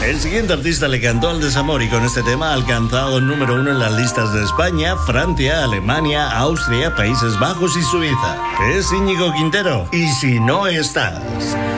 El siguiente artista le cantó al desamor y con este tema ha alcanzado el número 1 en las listas de España, Francia, Alemania, Austria, Países Bajos y Suiza. Es Íñigo Quintero. Y si no estás...